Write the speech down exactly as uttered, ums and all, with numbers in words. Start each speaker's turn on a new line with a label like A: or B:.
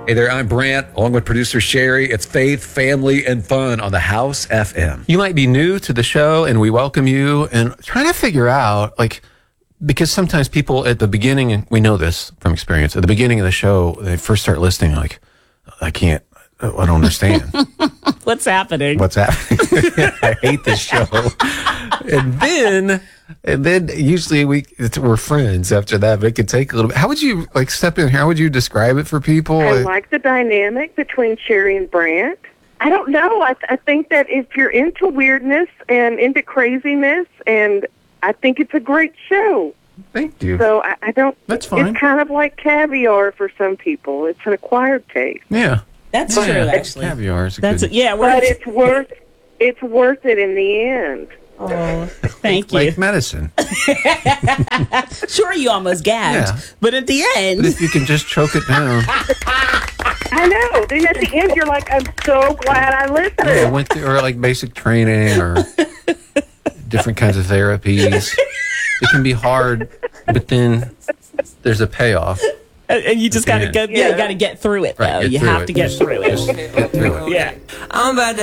A: Hey there, I'm Brant, along with producer Sherry. It's Faith, Family, and Fun on the House F M.
B: You might be new to the show, and we welcome you. And trying to figure out, like, because sometimes people at the beginning, and we know this from experience, at the beginning of the show, they first start listening, like, I can't, I don't understand.
C: What's happening?
B: What's happening? I hate this show. And then, and then usually we, it's, we're friends after that, but it could take a little bit. How would you, like, step in here? How would you describe it for people?
D: I like the dynamic between Sherry and Brant. I don't know. I, I think that if you're into weirdness and into craziness, and I think it's a great show.
B: Thank you.
D: So I, I don't.
B: That's fine.
D: It's kind of like caviar for some people. It's an acquired taste.
B: Yeah.
C: That's
B: Yeah.
C: true, actually.
B: Caviar is a
C: That's
B: good.
C: yeah. We're,
D: But it's worth. It's worth it in the end.
C: oh, thank you.
B: Like medicine.
C: Sure, you almost gagged,
B: Yeah.
C: but at the
B: But
C: end,
B: if you can just choke it down.
D: I know. Then at the end, you're like, I'm so glad I listened.
B: Yeah, went through, or like basic training or different kinds of therapies. It can be hard, but then there's a payoff.
C: and you just got to
B: Yeah.
C: go. Yeah, you
D: Yeah.
C: got to get through it. Though
B: Right, get
C: you
B: through
C: have
B: it.
C: to get
B: Just-
C: through it.
B: just get through it.
C: Yeah.
E: I'm about to